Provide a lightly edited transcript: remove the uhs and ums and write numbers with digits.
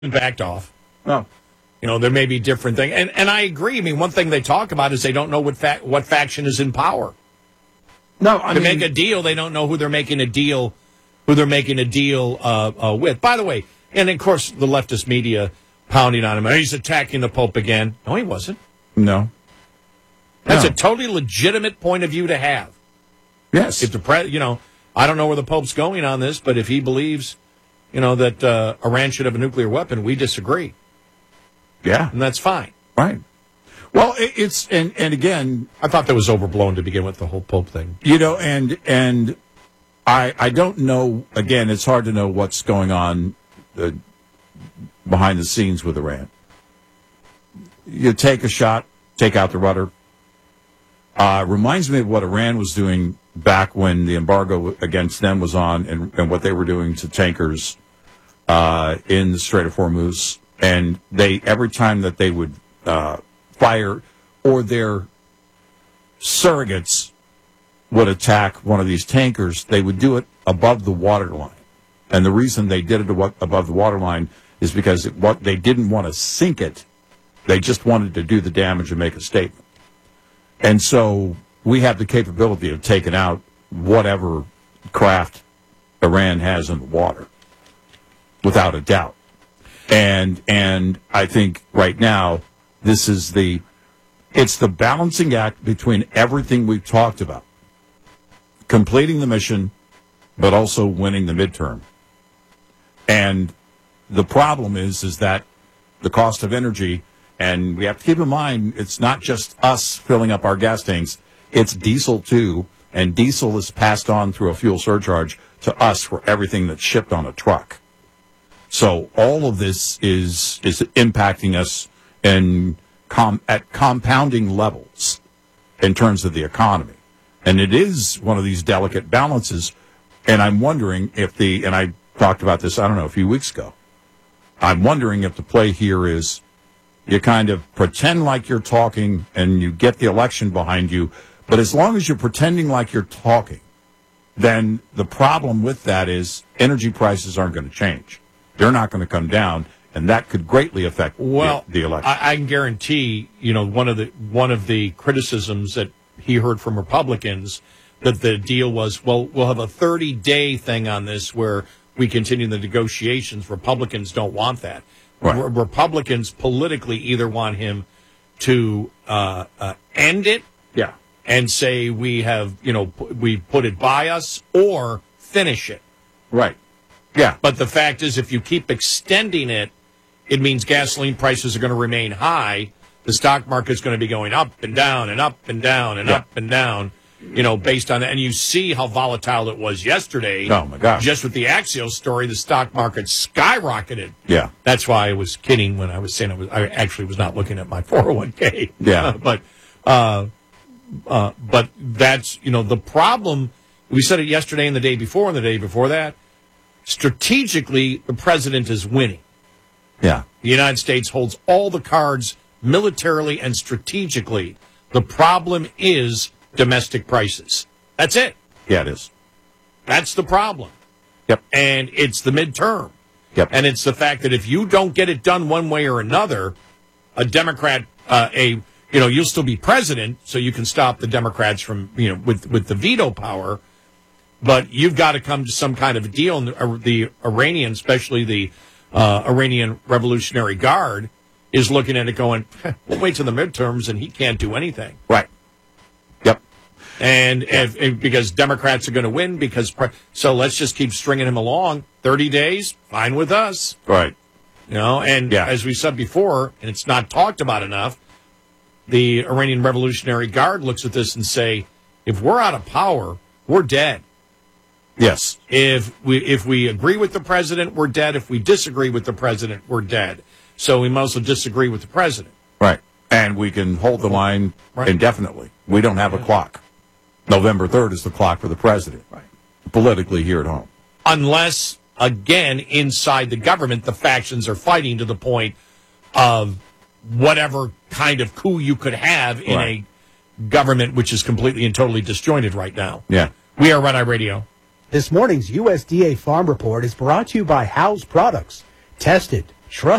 backed off. Oh. There may be different things. And I agree. I mean, one thing they talk about is they don't know what faction is in power. No, I mean, make a deal, they don't know who they're making a deal with. By the way, and of course the leftist media pounding on him. He's attacking the Pope again. No, he wasn't. No. That's a totally legitimate point of view to have. Yes. If I don't know where the Pope's going on this, but if he believes, that Iran should have a nuclear weapon, we disagree. Yeah. And that's fine. Right. Well, it's, and again, I thought that was overblown to begin with, the whole Pope thing. And I don't know, again, it's hard to know what's going on behind the scenes with Iran. You take a shot, take out the rudder. Reminds me of what Iran was doing back when the embargo against them was on and what they were doing to tankers in the Strait of Hormuz. And every time that they would fire or their surrogates would attack one of these tankers, they would do it above the waterline. And the reason they did it above the waterline is because they didn't want to sink it. They just wanted to do the damage and make a statement. And so we have the capability of taking out whatever craft Iran has in the water, without a doubt. And I think right now it's the balancing act between everything we've talked about, completing the mission, but also winning the midterm. And the problem is that the cost of energy. And we have to keep in mind, it's not just us filling up our gas tanks. It's diesel, too. And diesel is passed on through a fuel surcharge to us for everything that's shipped on a truck. So all of this is impacting us at compounding levels in terms of the economy. And it is one of these delicate balances. And I'm wondering and I talked about this, a few weeks ago. I'm wondering if the play here is, you kind of pretend like you're talking and you get the election behind you. But as long as you're pretending like you're talking, then the problem with that is energy prices aren't going to change. They're not going to come down, and that could greatly affect the election. I can guarantee, one of the criticisms that he heard from Republicans, that the deal was, well, we'll have a 30-day thing on this where we continue the negotiations. Republicans don't want that. Right. Republicans politically either want him to end it, and say we put it by us, or finish it. Right. Yeah. But the fact is, if you keep extending it, it means gasoline prices are going to remain high. The stock market's going to be going up and down and up and down and up and down. Based on that. And you see how volatile it was yesterday. Oh, my gosh. Just with the Axios story, the stock market skyrocketed. Yeah. That's why I was kidding when I was saying I actually was not looking at my 401k. Yeah. But that's, the problem. We said it yesterday and the day before and the day before that. Strategically, the president is winning. Yeah. The United States holds all the cards militarily and strategically. The problem is domestic prices. That's it. Yeah, it is. That's the problem. Yep. And it's the midterm. Yep. And it's the fact that if you don't get it done one way or another, a Democrat, you'll still be president, so you can stop the Democrats from, with the veto power. But you've got to come to some kind of a deal. And the Iranian, especially the Iranian Revolutionary Guard, is looking at it going, we'll wait till the midterms, and he can't do anything. Right. Yep. And because Democrats are going to win, so let's just keep stringing him along. 30 days, fine with us. Right. As we said before, and it's not talked about enough, the Iranian Revolutionary Guard looks at this and say, if we're out of power, we're dead. Yes. If we agree with the president, we're dead. If we disagree with the president, we're dead. So we might as well disagree with the president. Right. And we can hold the line indefinitely. We don't have a clock. November 3rd is the clock for the president. Right. Politically here at home. Unless, again, inside the government, the factions are fighting to the point of whatever kind of coup you could have in a government which is completely and totally disjointed right now. Yeah. We are Red Eye Radio. This morning's USDA Farm Report is brought to you by House Products. Tested, trust